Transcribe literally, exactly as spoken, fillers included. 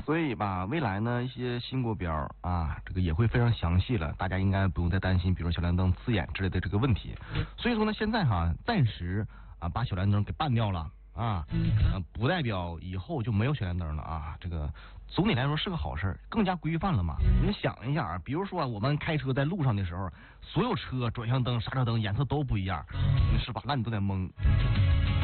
所以吧，未来呢一些新国标啊，这个也会非常详细了，大家应该不用再担心，比如说小亮灯刺眼之类的这个问题。所以说呢，现在哈暂时啊把小亮灯给办掉了啊，呃，不代表以后就没有小亮灯了啊。这个总体来说是个好事，更加规范了嘛。你们想一下啊，比如说我们开车在路上的时候，所有车转向灯、刹车灯颜色都不一样，你是吧？那你都得懵。